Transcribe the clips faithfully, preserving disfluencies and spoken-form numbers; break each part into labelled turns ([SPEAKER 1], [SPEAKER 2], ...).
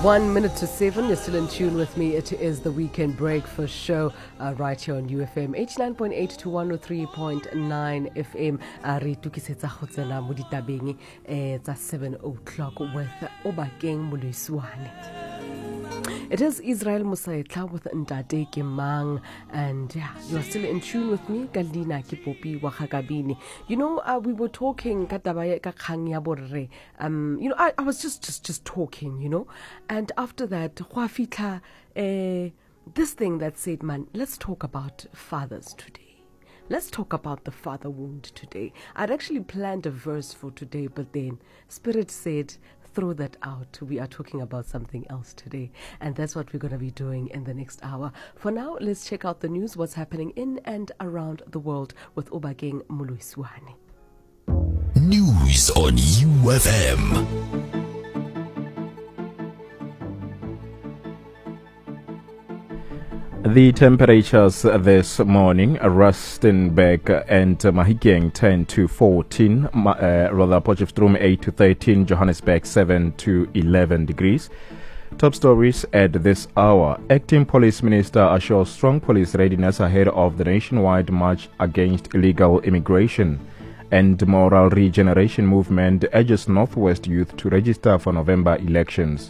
[SPEAKER 1] One minute to seven, you're still in tune with me. It is the Weekend Breakfast Show uh, right here on U F M eighty-nine point eight to one oh three point nine F M. Uh, re tukisetsa go tsena mo ditabeng eh tsa seven o'clock with Obakeng Moloswane. It is Israel Mosaetla with Ntate Kemang, and yeah, you are still in tune with me, Galina Kipopi Wakagabini. You know, uh, we were talking, um, you know, I, I was just, just, just talking, you know, and after that, uh, this thing that said, man, let's talk about fathers today. Let's talk about the father wound today. I'd actually planned a verse for today, but then Spirit said, throw that out. We are talking about something else today, and that's what we're going to be doing in the next hour. For now, let's check out the news, what's happening in and around the world with Obakeng Moloswane.
[SPEAKER 2] News on U F M. The temperatures this morning, Rustenburg and Mahikeng ten to fourteen, uh, rather Potchefstroom eight to thirteen, Johannesburg seven to eleven degrees. Top stories at this hour. Acting Police Minister assures strong police readiness ahead of the nationwide march against illegal immigration. And Moral Regeneration Movement urges Northwest youth to register for November elections.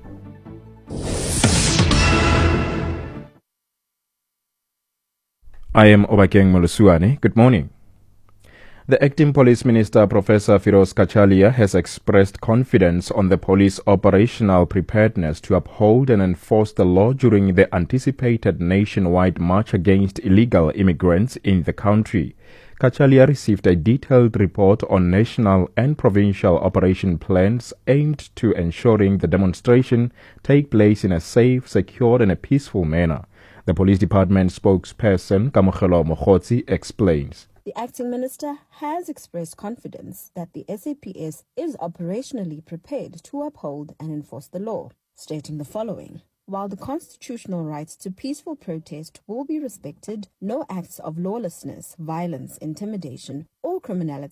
[SPEAKER 2] I am Obakeng Moloswane. Good morning. The Acting Police Minister, Professor Firoz Kachalia, has expressed confidence on the police operational preparedness to uphold and enforce the law during the anticipated nationwide march against illegal immigrants in the country. Kachalia received a detailed report on national and provincial operation plans aimed to ensuring the demonstration take place in a safe, secure and a peaceful manner. The Police Department spokesperson, Kamogelo Mogotsi, explains.
[SPEAKER 3] The Acting Minister has expressed confidence that the S A P S is operationally prepared to uphold and enforce the law, stating the following. While the constitutional rights to peaceful protest will be respected, no acts of lawlessness, violence, intimidation, or criminality